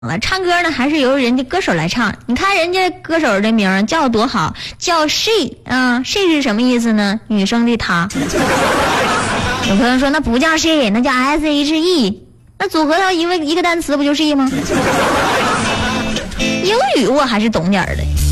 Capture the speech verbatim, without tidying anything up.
了，唱歌呢还是由人家歌手来唱。你看人家歌手的名叫多好，叫 she 啊 she 是什么意思呢？女生的她。有朋友说那不叫 she， 那叫 S H E， 那组合到一个一个单词不就是 she 吗？英语我还是懂点的。